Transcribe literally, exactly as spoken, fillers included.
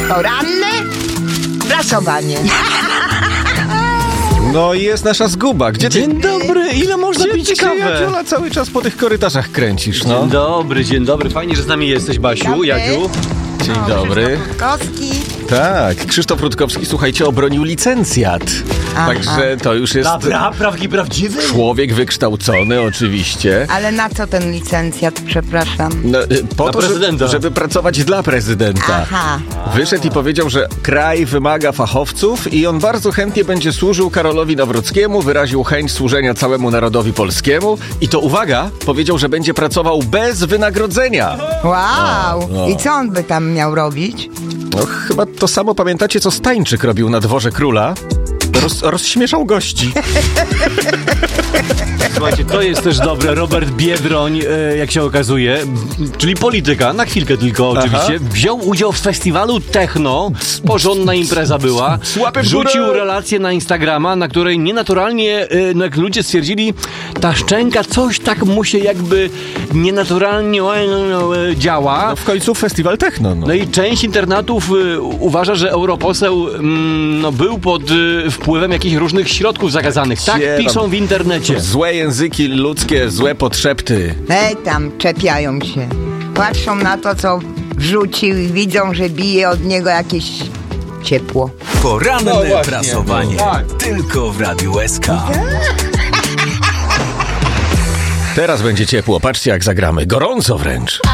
Poranne prasowanie. No i jest nasza zguba. Gdzie ty? Dzień dobry, ile można Gdzie pić ty się, kawę? Jadziola, cały czas po tych korytarzach kręcisz, no? Dzień dobry, dzień dobry. Fajnie, że z nami jesteś, Basiu, Dobry. Jadziu. Dzień O, dobry. Krzysztof Rutkowski. Tak, Krzysztof Rutkowski, słuchajcie, obronił licencjat. Aha. Także to już jest Dobra, prawki prawdziwy? człowiek wykształcony, oczywiście. Ale na co ten licencjat, przepraszam? No, y, po Na to, żeby, prezydenta. żeby pracować dla prezydenta. Aha. Wyszedł i powiedział, że kraj wymaga fachowców i on bardzo chętnie będzie służył Karolowi Nawrockiemu, wyraził chęć służenia całemu narodowi polskiemu i to, uwaga, powiedział, że będzie pracował bez wynagrodzenia. Wow. No. I co on by tam miał robić? No chyba to samo pamiętacie, co Stańczyk robił na dworze króla? Roz, rozśmieszał gości. Słuchajcie, to jest też dobre. Robert Biedroń, e, jak się okazuje, czyli polityka, na chwilkę tylko oczywiście, Aha. wziął udział w festiwalu Techno. Porządna impreza była. Łapy w górę! Wrzucił relację na Instagrama, na której nienaturalnie, e, no jak ludzie stwierdzili, ta szczęka coś tak mu się jakby nienaturalnie e, działa. No w końcu festiwal techno. No. No i część internatów y, uważa, że europoseł mm, no, był pod y, wpływem jakichś różnych środków zakazanych. Tak Gdzie tam? piszą w internecie. Złe języki ludzkie, złe podszepty. Ej, tam czepiają się. Patrzą na to, co wrzucił i widzą, że bije od niego jakieś ciepło. Poranne No właśnie, prasowanie. no tak. Tylko w Radiu S K. Teraz będzie ciepło, patrzcie jak zagramy. Gorąco wręcz.